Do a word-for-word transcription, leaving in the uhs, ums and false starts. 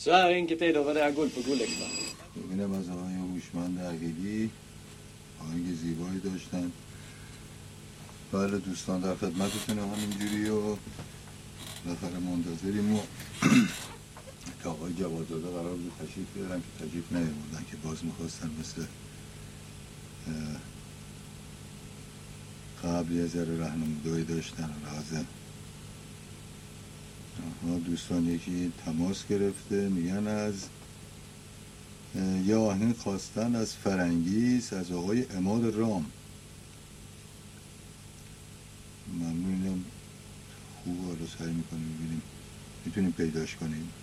Så här enkelt är det att vara guld på Gullextra. ببینم از آقای هوشمند عقیلی آهنگ زیبایی داشتن. بله دوستان در خدمتتون همینجوری و بالاخره منتظریم و که آقای جوادزاده قرار بود تشریف بیارن که تشریف نیاوردن که باز میخواستن مثل قبل یه ذره رهنمودایی داشتن و رازه. دوستان یکی تماس گرفته میگن از یه آهنگ خواستن از فرنگیس از آقای عماد رام. ممنونم. خوب رو سعی میکنیم ببینیم میتونیم پیداش کنیم.